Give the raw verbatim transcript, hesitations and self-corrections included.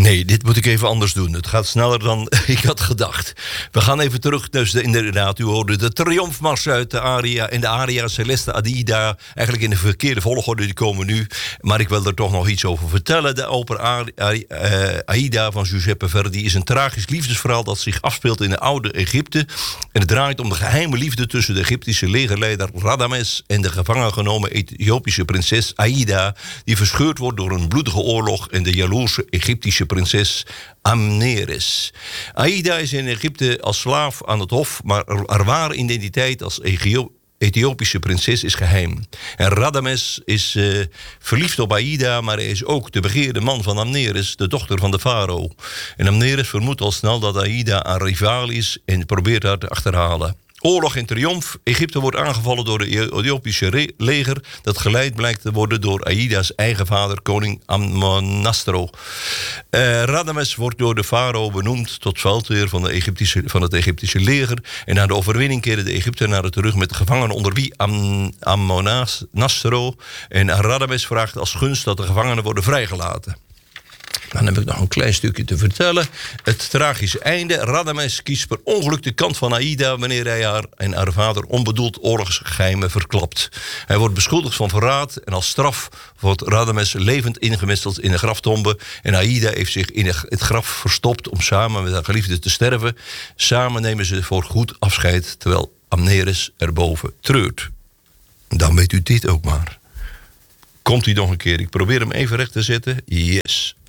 Nee, dit moet ik even anders doen. Het gaat sneller dan ik had gedacht. We gaan even terug. Dus de, inderdaad, u hoorde de triomfmars uit de aria. En de aria Celeste Aida. Eigenlijk in de verkeerde volgorde, die komen nu. Maar ik wil er toch nog iets over vertellen. De opera Aida van Giuseppe Verdi is een tragisch liefdesverhaal dat zich afspeelt in de oude Egypte. En het draait om de geheime liefde tussen de Egyptische legerleider Radames en de gevangen genomen Ethiopische prinses Aida, die verscheurd wordt door een bloedige oorlog en de jaloerse Egyptische prinses Amneris. Aida is in Egypte als slaaf aan het hof, maar haar ware identiteit als Ethio- Ethiopische prinses is geheim. En Radames is uh, verliefd op Aida, maar hij is ook de begeerde man van Amneris, de dochter van de farao. En Amneris vermoedt al snel dat Aida een rivaal is en probeert haar te achterhalen. Oorlog en triomf. Egypte wordt aangevallen door het Ethiopische re- leger, dat geleid blijkt te worden door Aida's eigen vader, koning Amonastro. Uh, Radames wordt door de farao benoemd tot veldheer van, de Egyptische, van het Egyptische leger. En na de overwinning keren de Egyptenaren terug met de gevangenen onder wie Am- Amonastro. En Radames vraagt als gunst dat de gevangenen worden vrijgelaten. Dan heb ik nog een klein stukje te vertellen. Het tragische einde. Radames kiest per ongeluk de kant van Aida wanneer hij haar en haar vader onbedoeld oorlogsgeheimen verklapt. Hij wordt beschuldigd van verraad en als straf wordt Radames levend ingemesteld in een graftombe. En Aida heeft zich in het graf verstopt om samen met haar geliefde te sterven. Samen nemen ze voor goed afscheid terwijl Amneris erboven treurt. Dan weet u dit ook maar. Komt hij nog een keer? Ik probeer hem even recht te zetten. Yes.